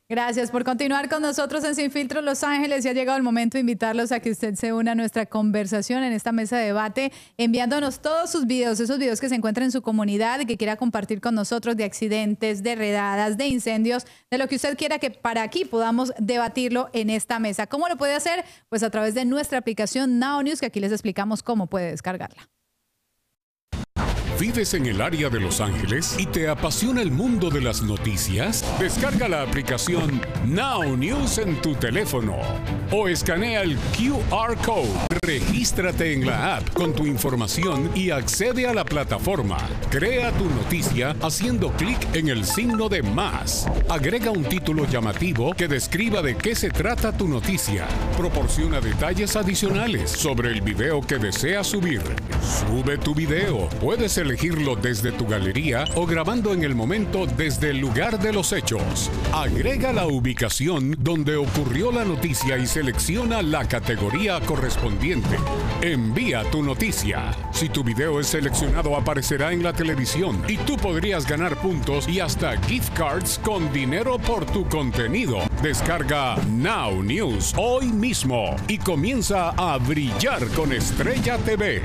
Gracias por continuar con nosotros en Sin Filtro Los Ángeles. Ya ha llegado el momento de invitarlos a que usted se una a nuestra conversación en esta mesa de debate, enviándonos todos sus videos, esos videos que se encuentran en su comunidad y que quiera compartir con nosotros de accidentes, de redadas, de incendios, de lo que usted quiera que para aquí podamos debatirlo en esta mesa. ¿Cómo lo puede hacer? Pues a través de nuestra aplicación Now News, que aquí les explicamos cómo puede descargarla. ¿Vives en el área de Los Ángeles y te apasiona el mundo de las noticias? Descarga la aplicación Now News en tu teléfono o escanea el QR Code. Regístrate en la app con tu información y accede a la plataforma. Crea tu noticia haciendo clic en el signo de más. Agrega un título llamativo que describa de qué se trata tu noticia. Proporciona detalles adicionales sobre el video que deseas subir. Sube tu video. Puedes elegirlo desde tu galería o grabando en el momento desde el lugar de los hechos. Agrega la ubicación donde ocurrió la noticia y selecciona la categoría correspondiente. Envía tu noticia. Si tu video es seleccionado, aparecerá en la televisión y tú podrías ganar puntos y hasta gift cards con dinero por tu contenido. Descarga Now News hoy mismo y comienza a brillar con Estrella TV.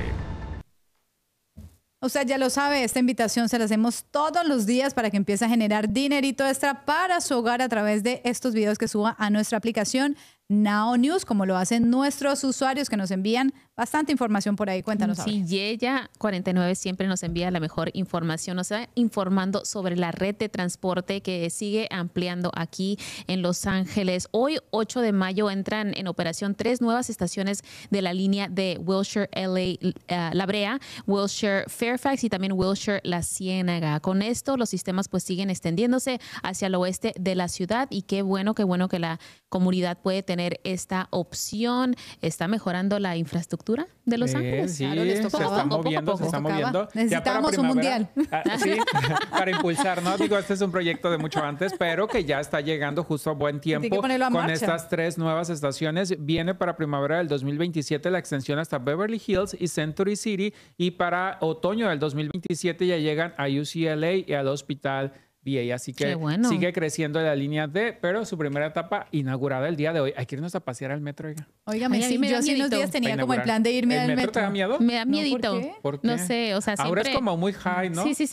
Usted ya lo sabe, esta invitación se la hacemos todos los días para que empiece a generar dinerito extra para su hogar a través de estos videos que suba a nuestra aplicación Now News, como lo hacen nuestros usuarios que nos envían bastante información por ahí. Cuéntanos ahora. Sí, y ella 49 siempre nos envía la mejor información, nos está informando sobre la red de transporte que sigue ampliando aquí en Los Ángeles. Hoy, 8 de mayo, entran en operación 3 nuevas estaciones de la línea de Wilshire, La Brea, Wilshire, Fairfax y también Wilshire, La Ciénaga. Con esto, los sistemas pues siguen extendiéndose hacia el oeste de la ciudad y qué bueno que la comunidad puede tener esta opción. Está mejorando la infraestructura de Los Ángeles. Sí, claro, se está moviendo. Necesitamos un mundial. Sí, para impulsar, ¿no? Digo, este es un proyecto de mucho antes, pero que ya está llegando justo a buen tiempo con estas 3 nuevas estaciones. Viene para primavera del 2027 la extensión hasta Beverly Hills y Century City, y para otoño del 2027 ya llegan a UCLA y al Hospital VA, así que sigue creciendo la línea D, pero su primera etapa inaugurada el día de hoy. Hay que irnos a pasear al metro, oiga. Óigame, sí, yo hace unos días tenía como el plan de irme al metro. ¿El metro te da miedo? Me da miedito. ¿Por qué? No sé, o sea, siempre... Ahora es como muy high, ¿no? Sí.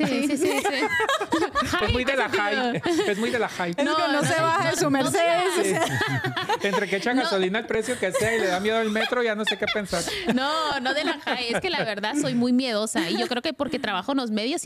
Es muy de la high. Es muy de la high. Es que no se baja de su Mercedes. Entre que echa gasolina el precio que sea y le da miedo al metro, ya no sé qué pensar. No de la high. Es que la verdad soy muy miedosa y yo creo que porque trabajo en los medios